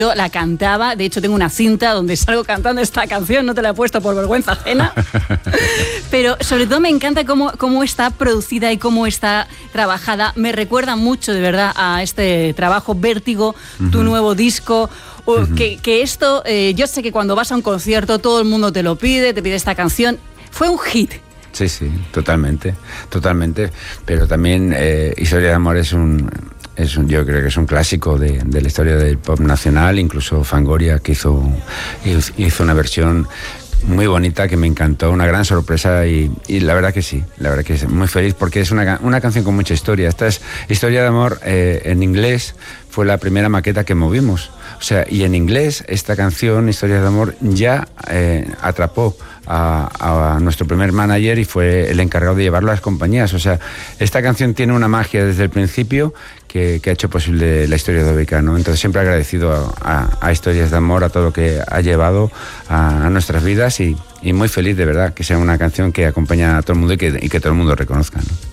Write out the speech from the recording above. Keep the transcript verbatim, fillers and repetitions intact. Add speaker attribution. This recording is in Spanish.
Speaker 1: Yo la cantaba, de hecho tengo una cinta donde salgo cantando esta canción, no te la he puesto por vergüenza ajena, pero sobre todo me encanta cómo, cómo está producida y cómo está trabajada. Me recuerda mucho, de verdad, a este trabajo Vértigo, uh-huh. tu nuevo disco. Uh-huh. que, que esto, eh, yo sé que cuando vas a un concierto todo el mundo te lo pide, te pide esta canción. Fue un hit.
Speaker 2: Sí, sí, totalmente, totalmente. Pero también eh, Historia de Amor es un... Es un, yo creo que es un clásico de, de la historia del pop nacional. Incluso Fangoria, que hizo, hizo una versión muy bonita que me encantó, una gran sorpresa, y, y la verdad que sí, la verdad que es muy feliz porque es una, una canción con mucha historia. Esta es Historia de Amor eh, en inglés, fue la primera maqueta que movimos. O sea, y en inglés esta canción, Historia de Amor, ya eh, atrapó a, a nuestro primer manager y fue el encargado de llevarlo a las compañías. O sea, esta canción tiene una magia desde el principio que, que ha hecho posible la historia de Obeca, ¿no? Entonces siempre agradecido a, a, a Historias de Amor, a todo lo que ha llevado a, a nuestras vidas, y, y muy feliz de verdad que sea una canción que acompaña a todo el mundo y que, y que todo el mundo reconozca, ¿no?